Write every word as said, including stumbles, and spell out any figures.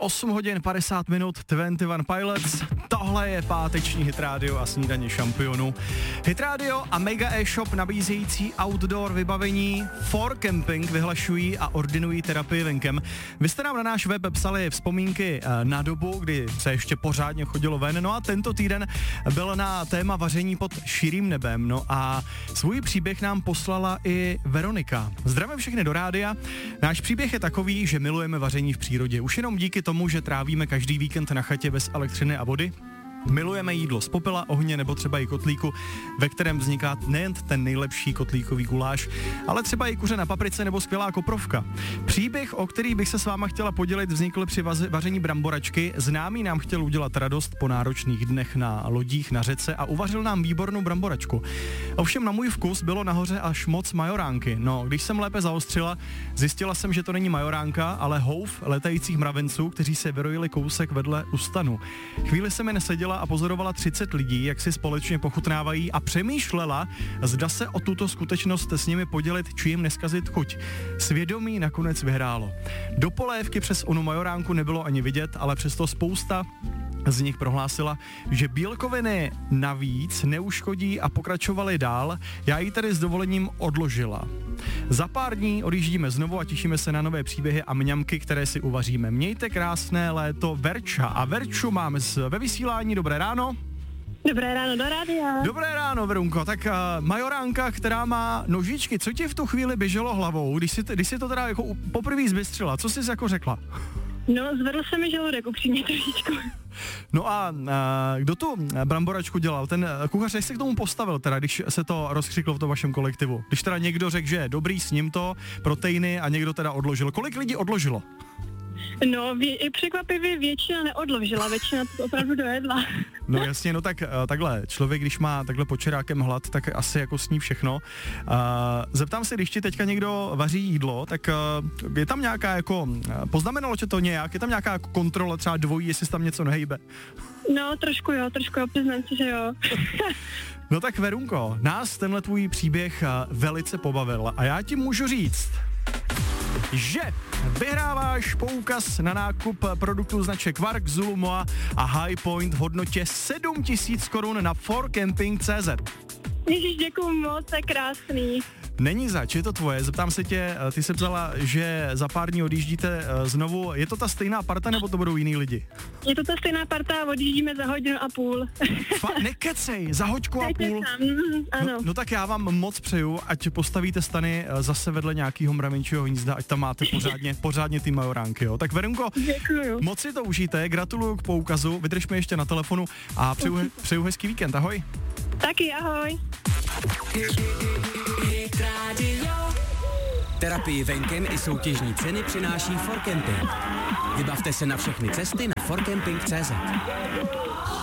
osm hodin padesát minut, dvacet jedna Pilots. Tohle je páteční Hit Radio a snídaně šampionů. Hit Radio a Mega e-shop nabízející outdoor vybavení for camping vyhlašují a ordinují terapii venkem. Vy jste nám na náš web psali vzpomínky na dobu, kdy se ještě pořádně chodilo ven, no a tento týden byl na téma vaření pod širým nebem, no a svůj příběh nám poslala i Veronika. Zdravím všechny do rádia. Náš příběh je takový, že milujeme vaření v přírodě. Už jenom díky tomu, že trávíme každý víkend na chatě bez elektřiny a vody. Milujeme jídlo z popela, ohně nebo třeba i kotlíku, ve kterém vzniká nejen ten nejlepší kotlíkový guláš, ale třeba i kuře na paprice nebo skvělá koprovka. Příběh, o který bych se s váma chtěla podělit, vznikl při vaření bramboračky. Známý nám chtěl udělat radost po náročných dnech na lodích na řece a uvařil nám výbornou bramboračku. Ovšem na můj vkus bylo nahoře až moc majoránky. No, když jsem lépe zaostřila, zjistila jsem, že to není majoránka, ale houf letajících mravenců, kteří se vyrojili kousek vedle u stanu. Chvíli se mi neseděla a pozorovala třicet lidí, jak si společně pochutnávají a přemýšlela, zda se o tuto skutečnost s nimi podělit, či jim neskazit chuť. Svědomí nakonec vyhrálo. Do polévky přes onu majoránku nebylo ani vidět, ale přesto spousta z nich prohlásila, že bílkoviny navíc neuškodí a pokračovali dál. Já ji tedy s dovolením odložila. Za pár dní odjíždíme znovu a těšíme se na nové příběhy a mňamky, které si uvaříme. Mějte krásné léto, Verča. A Verču máme ve vysílání. Dobré ráno. Dobré ráno do rádia. Dobré ráno, Verunko. Tak uh, majoránka, která má nožičky, co ti v tu chvíli běželo hlavou, když jsi, když jsi to teda jako poprvé zbystřila? Co jsi jako řekla? No, zvedl se mi žaludek, upřímně trošičku. No a, a kdo tu bramboračku dělal? Ten kuchař, jak se k tomu postavil teda, když se to rozkřiklo v tom vašem kolektivu? Když teda někdo řekl, že dobrý, s ním to, proteiny a někdo teda odložil. Kolik lidí odložilo? No, vě- překvapivě většina neodložila, většina to opravdu dojedla. No jasně, no tak takhle, člověk, když má takhle počerákem hlad, tak asi jako sní všechno. Uh, zeptám se, když ti teďka někdo vaří jídlo, tak uh, je tam nějaká jako, poznamenalo tě to nějak, je tam nějaká kontrola třeba dvojí, jestli tam něco nehejbe? No, trošku jo, trošku jo, přiznám si, že jo. No tak Verunko, nás tenhle tvůj příběh velice pobavil a já ti můžu říct, že vyhráváš poukaz na nákup produktů značek Quark, Zulu, Moa a High Point v hodnotě sedm tisíc korun na for camping tečka cé zet. Ježiš, děkuju moc, to je krásný. Není zač, je to tvoje. Zeptám se tě, ty jsi psala, že za pár dní odjíždíte znovu. Je to ta stejná parta, nebo to budou jiný lidi? Je to ta stejná parta a odjíždíme za hodinu a půl. Fa- nekecej, za hoďku a půl. Mm, ano. No, no tak já vám moc přeju, ať postavíte stany zase vedle nějakého mravenčího hnízda, ať tam máte pořádně, pořádně ty majoránky, jo. Tak Verunko, děkuju. Moc si to užijte, gratuluju k poukazu, vydržme ještě na telefonu a přeju, přeju hezký víkend, ahoj. Taky, ahoj. Terapii venkem i soutěžní ceny přináší for camping. Vybavte se na všechny cesty na for camping tečka cé zet.